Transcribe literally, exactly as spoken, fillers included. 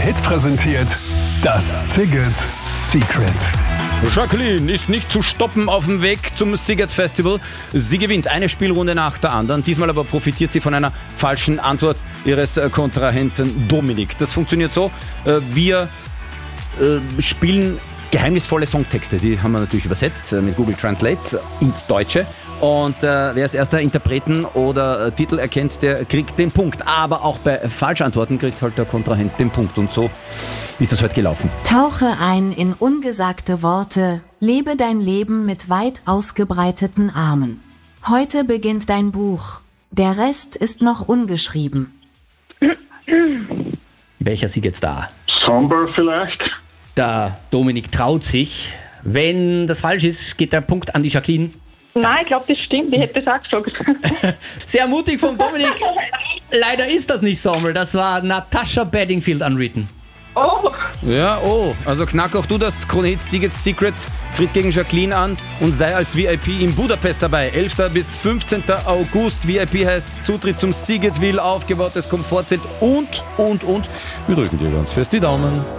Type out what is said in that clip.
Hit präsentiert das Szigет Secret. Jacqueline ist nicht zu stoppen auf dem Weg zum Sziget Festival. Sie gewinnt eine Spielrunde nach der anderen. Diesmal aber profitiert sie von einer falschen Antwort ihres Kontrahenten Dominik. Das funktioniert so, wir spielen geheimnisvolle Songtexte. Die haben wir natürlich übersetzt mit Google Translate ins Deutsche. Und äh, wer als erster Interpreten oder äh, Titel erkennt, der kriegt den Punkt. Aber auch bei Falschantworten kriegt halt der Kontrahent den Punkt. Und so ist das heute gelaufen. Tauche ein in ungesagte Worte. Lebe dein Leben mit weit ausgebreiteten Armen. Heute beginnt dein Buch. Der Rest ist noch ungeschrieben. Welcher Sieg jetzt da? Somber vielleicht? Der Dominik traut sich. Wenn das falsch ist, geht der Punkt an die Jacqueline. Nein, ich glaube, das stimmt. Ich hätte das auch gesagt. Sehr mutig vom Dominik. Leider ist das nicht Sommer. Das war Natasha Bedingfield Unwritten. Oh! Ja, oh. Also knack auch du das Krone-Hit Sziget Secret. Tritt gegen Jacqueline an und sei als V I P in Budapest dabei. elfter bis fünfzehnten August. V I P heißt Zutritt zum Szigetville, aufgebautes Komfortzelt und, und, und. Wir drücken dir ganz fest die Daumen.